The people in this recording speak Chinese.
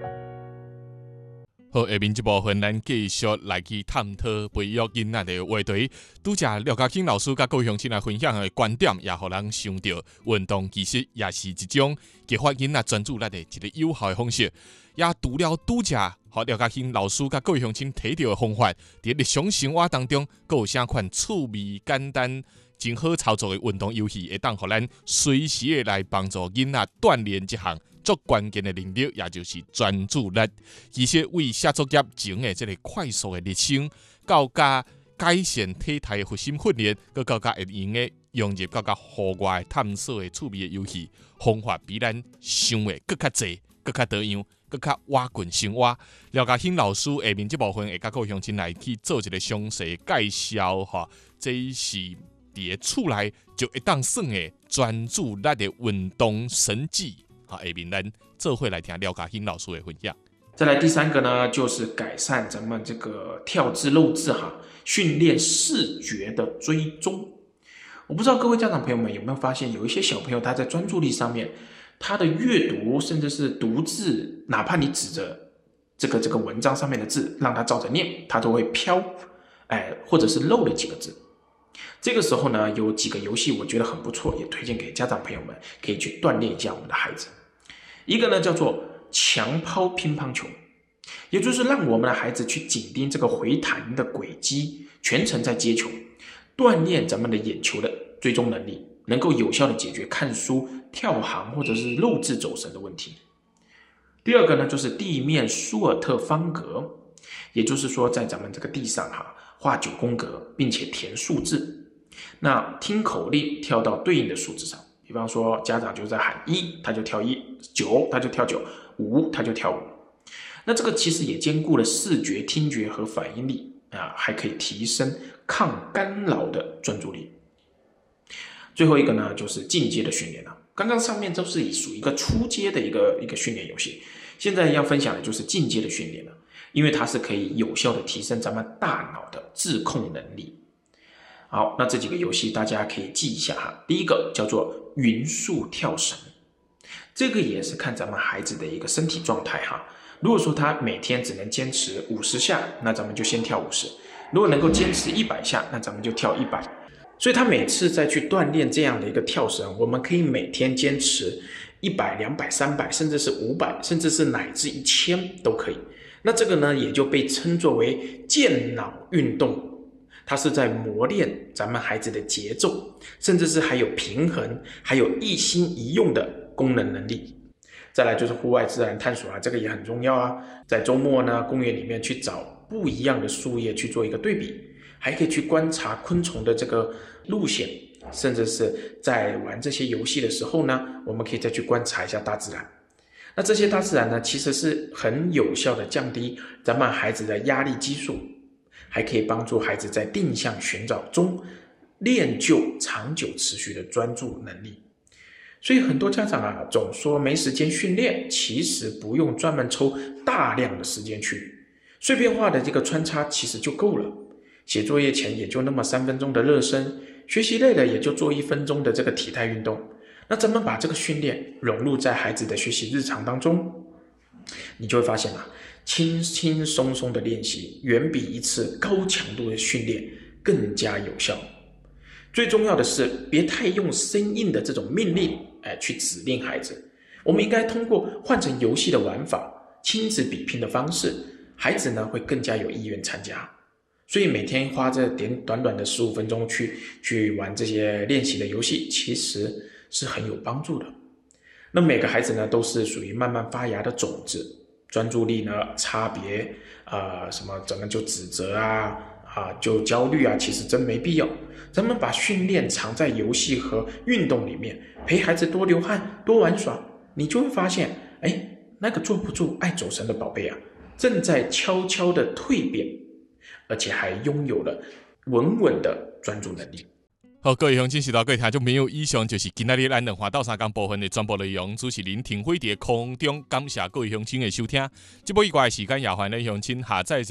好，下面这部分咱继续来去探讨培育囡仔的话题。拄则廖家庆老师甲各位乡亲来分享的观点，也互咱想到运动其实也是一种激发囡仔专注力的一个有效的方式。也除了拄则，和廖家庆老师甲各位乡亲提到的方法，伫日常生活当中，阁有啥款趣味、简单、真好操作的运动游戏，会当互咱随时的来帮助囡仔锻炼这项最关键的能力，也就是专注力。其实为写作业前的这个快速的热身，到加改善体态的核心训练，佮到加会用的融入到户外探索的趣味的游戏，方法比咱想的更较侪、更较多样、更较挖滚深挖。廖家兴老师下面这部分会甲各位乡亲来去做一个详细介绍哈，这是伫个厝内就会当算的专注力的运动神技。好，下面咱做伙来听廖家兴老师的分享。 再来第三个呢，就是改善咱们这个跳字漏字训练视觉的追踪。我不知道各位家长朋友们有没有发现，有一些小朋友他在专注力上面，他的阅读甚至是读字，哪怕你指着这个文章上面的字让他照着念，他都会飘，或者是漏了几个字。这个时候呢，有几个游戏我觉得很不错，也推荐给家长朋友们可以去锻炼一下我们的孩子。一个呢叫做强抛乒乓球，也就是让我们的孩子去紧盯这个回弹的轨迹，全程在接球，锻炼咱们的眼球的追踪能力，能够有效的解决看书、跳行或者是漏字走神的问题。第二个呢就是地面舒尔特方格，也就是说在咱们这个地上画9宫格，并且填数字，那听口令跳到对应的数字上。比方说家长就在喊1，他就跳1； 9，他就跳9； 5，他就跳5。那这个其实也兼顾了视觉、听觉和反应力还可以提升抗干扰的专注力。最后一个呢就是进阶的训练了。刚刚上面都是属于一个初阶的一个训练游戏，现在要分享的就是进阶的训练了，因为它是可以有效的提升咱们大脑的自控能力。好，那这几个游戏大家可以记一下第一个叫做匀速跳绳，这个也是看咱们孩子的一个身体状态如果说他每天只能坚持50下，那咱们就先跳50；如果能够坚持100下，那咱们就跳100。所以他每次再去锻炼这样的一个跳绳，我们可以每天坚持100、200、300，甚至是500，甚至是乃至1000都可以。那这个呢，也就被称作为健脑运动。它是在磨练咱们孩子的节奏，甚至是还有平衡，还有一心一用的功能能力。再来就是户外自然探索这个也很重要在周末呢，公园里面去找不一样的树叶去做一个对比，还可以去观察昆虫的这个路线，甚至是在玩这些游戏的时候呢，我们可以再去观察一下大自然。那这些大自然呢，其实是很有效的降低咱们孩子的压力激素，还可以帮助孩子在定向寻找中练就长久持续的专注能力。所以很多家长总说没时间训练，其实不用专门抽大量的时间去，碎片化的这个穿插其实就够了。写作业前也就那么3分钟的热身，学习累了也就做1分钟的这个体态运动。那咱们把这个训练融入在孩子的学习日常当中，你就会发现轻轻松松的练习远比一次高强度的训练更加有效。最重要的是别太用生硬的这种命令去指令孩子，我们应该通过换成游戏的玩法，亲子比拼的方式，孩子呢会更加有意愿参加。所以每天花这短短的15分钟去玩这些练习的游戏，其实是很有帮助的。那每个孩子呢都是属于慢慢发芽的种子，专注力呢差别什么咱们就指责就焦虑其实真没必要。咱们把训练藏在游戏和运动里面，陪孩子多流汗多玩耍，你就会发现那个坐不住爱走神的宝贝正在悄悄的蜕变，而且还拥有了稳稳的专注能力。 好，各位乡亲是大家听众朋友，以上就是今天咱2花到3工部分的全部内容，主持人停飞在空中，感谢各位乡亲的收听。这部以外的时间也欢迎乡亲下载